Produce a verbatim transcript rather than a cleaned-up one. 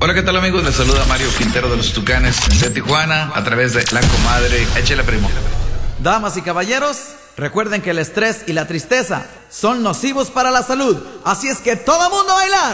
Hola, ¿qué tal, amigos? Les saluda Mario Quintero de los Tucanes de Tijuana a través de La Comadre. Échale, primo. Damas y caballeros, recuerden que el estrés y la tristeza son nocivos para la salud. Así es que todo mundo a bailar.